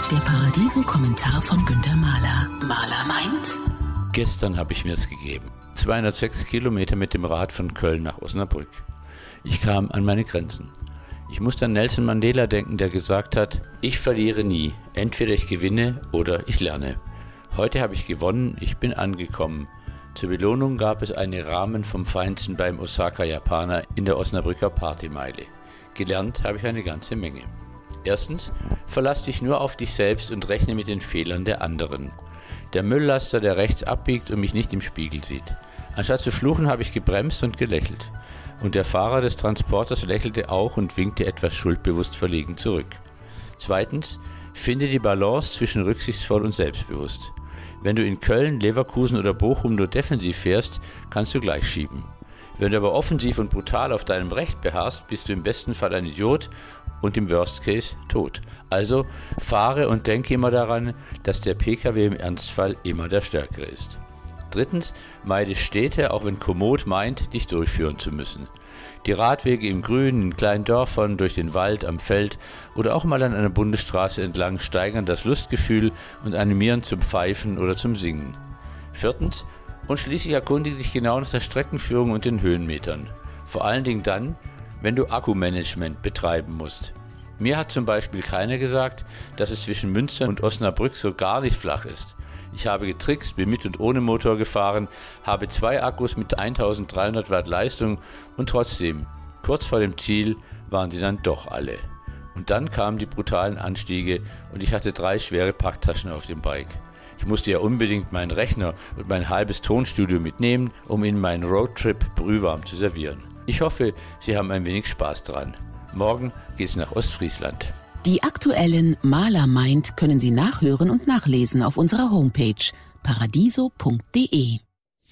Der Paradiso-Kommentar von Günter Mahler. Mahler meint: Gestern habe ich mir's gegeben. 206 Kilometer mit dem Rad von Köln nach Osnabrück. Ich kam an meine Grenzen. Ich musste an Nelson Mandela denken, der gesagt hat: Ich verliere nie. Entweder ich gewinne oder ich lerne. Heute habe ich gewonnen, ich bin angekommen. Zur Belohnung gab es einen Ramen vom Feinsten beim Osaka Japaner in der Osnabrücker Partymeile. Gelernt habe ich eine ganze Menge. Erstens, verlass dich nur auf dich selbst und rechne mit den Fehlern der anderen. Der Mülllaster, der rechts abbiegt und mich nicht im Spiegel sieht. Anstatt zu fluchen, habe ich gebremst und gelächelt. Und der Fahrer des Transporters lächelte auch und winkte etwas schuldbewusst verlegen zurück. Zweitens, finde die Balance zwischen rücksichtsvoll und selbstbewusst. Wenn du in Köln, Leverkusen oder Bochum nur defensiv fährst, kannst du gleich schieben. Wenn du aber offensiv und brutal auf deinem Recht beharrst, bist du im besten Fall ein Idiot und im Worst Case tot. Also fahre und denke immer daran, dass der PKW im Ernstfall immer der Stärkere ist. Drittens, meide Städte, auch wenn Komoot meint, dich durchführen zu müssen. Die Radwege im Grün, in kleinen Dörfern, durch den Wald, am Feld oder auch mal an einer Bundesstraße entlang steigern das Lustgefühl und animieren zum Pfeifen oder zum Singen. Viertens, und schließlich erkundige dich genau nach der Streckenführung und den Höhenmetern. Vor allen Dingen dann, wenn du Akkumanagement betreiben musst. Mir hat zum Beispiel keiner gesagt, dass es zwischen Münster und Osnabrück so gar nicht flach ist. Ich habe getrickst, bin mit und ohne Motor gefahren, habe 2 Akkus mit 1300 Watt Leistung und trotzdem, kurz vor dem Ziel, waren sie dann doch alle. Und dann kamen die brutalen Anstiege und ich hatte 3 schwere Packtaschen auf dem Bike. Ich musste ja unbedingt meinen Rechner und mein halbes Tonstudio mitnehmen, um in meinen Roadtrip brühwarm zu servieren. Ich hoffe, Sie haben ein wenig Spaß dran. Morgen geht's nach Ostfriesland. Die aktuellen Mahler meint können Sie nachhören und nachlesen auf unserer Homepage paradiso.de.